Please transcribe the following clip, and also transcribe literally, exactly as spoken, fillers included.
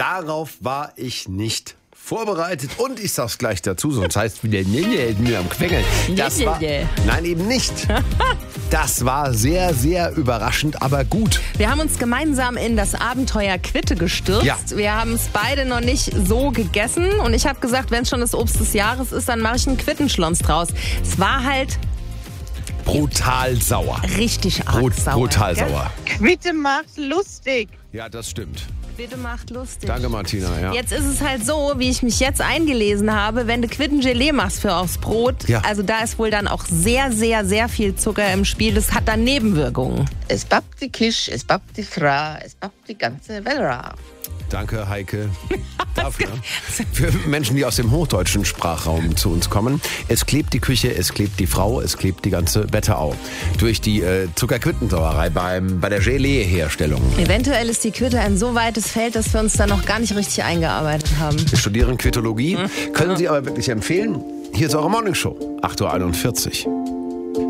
Darauf war ich nicht vorbereitet und ich sag's gleich dazu, sonst heißt wieder nee, nee, am Quengeln. Das war, nein, eben nicht. Das war sehr, sehr überraschend, aber gut. Wir haben uns gemeinsam in das Abenteuer Quitte gestürzt. Ja. Wir haben es beide noch nicht so gegessen und ich habe gesagt, wenn es schon das Obst des Jahres ist, dann mache ich einen Quittenschlons draus. Es war halt brutal sauer. Richtig arg Brut, sauer. Brutal gell? sauer. Quitte macht lustig. Ja, das stimmt. Quitte macht lustig. Danke, Martina. Ja. Jetzt ist es halt so, wie ich mich jetzt eingelesen habe, wenn du Quittengelee machst für aufs Brot, Ja. also da ist wohl dann auch sehr, sehr, sehr viel Zucker im Spiel. Das hat dann Nebenwirkungen. Es bappt die Kisch, es bappt die Fra, es bappt die ganze Wellra. Danke, Heike, dafür. Für Menschen, die aus dem hochdeutschen Sprachraum zu uns kommen. Es klebt die Küche, es klebt die Frau, es klebt die ganze Wetterau. Durch die äh, Zuckerquittensauerei beim, bei der Gelee-Herstellung. Eventuell ist die Quitte ein so weites Feld, dass wir uns da noch gar nicht richtig eingearbeitet haben. Wir studieren Quittologie, können Sie aber wirklich empfehlen. Hier ist eure Morningshow, acht Uhr einundvierzig.